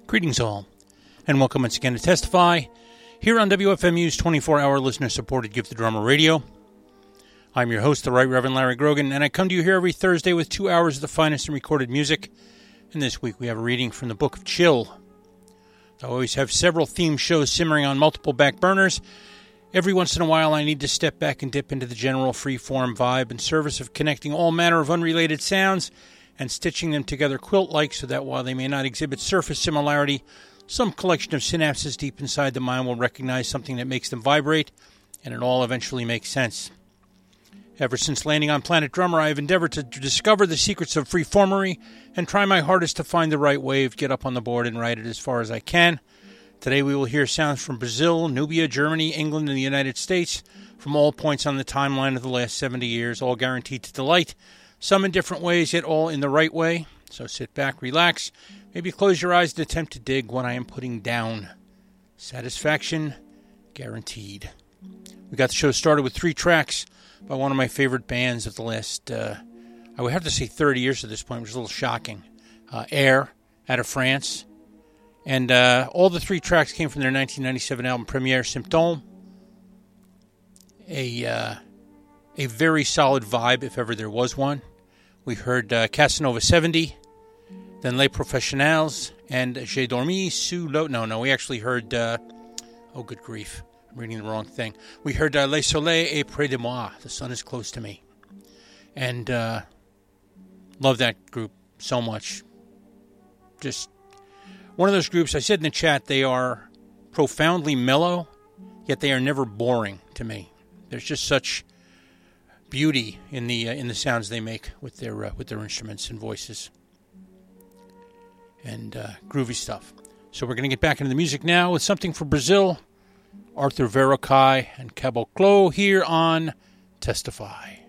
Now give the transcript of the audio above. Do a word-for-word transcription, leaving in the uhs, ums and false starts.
Greetings all, and welcome once again to Testify, here on W F M U's twenty-four hour listener-supported Give the Drummer Radio. I'm your host, the Right Reverend Larry Grogan, and I come to you here every Thursday with two hours of the finest in recorded music. And this week we have a reading from the Book of Chill. I always have several theme shows simmering on multiple back burners. Every once in a while I need to step back and dip into the general free-form vibe in service of connecting all manner of unrelated sounds and stitching them together quilt-like so that while they may not exhibit surface similarity, some collection of synapses deep inside the mind will recognize something that makes them vibrate, and it all eventually makes sense. Ever since landing on Planet Drummer, I have endeavored to discover the secrets of freeformery and try my hardest to find the right wave, get up on the board, and ride it as far as I can. Today we will hear sounds from Brazil, Nubia, Germany, England, and the United States from all points on the timeline of the last seventy years, all guaranteed to delight. Some in different ways, yet all in the right way. So sit back, relax, maybe close your eyes and attempt to dig what I am putting down. Satisfaction guaranteed. We got the show started with three tracks by one of my favorite bands of the last, uh, I would have to say thirty years at this point, which is a little shocking. Uh, Air, out of France. And uh, all the three tracks came from their nineteen ninety-seven album, Première Symptôme. A... Uh, A very solid vibe, if ever there was one. We heard uh, Casanova seventy, then Les Professionnels, and J'ai dormi sous l'eau. No, no, we actually heard, uh, oh, good grief, I'm reading the wrong thing. We heard uh, Le Soleil est près de moi, the sun is close to me. And uh, love that group so much. Just one of those groups, I said in the chat, they are profoundly mellow, yet they are never boring to me. There's just such beauty in the uh, in the sounds they make with their uh, with their instruments and voices, and uh, groovy stuff. So we're going to get back into the music now with something from Brazil, Arthur Verocai and Caboclo here on Testify.